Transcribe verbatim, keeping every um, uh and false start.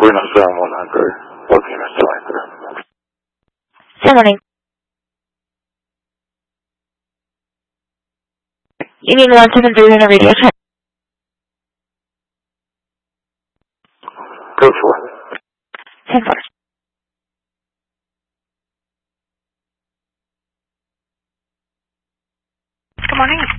Reno seven one hundred, looking at Selector. Good morning. Union one seven three on a radio check. Go for it. ten four. Good morning.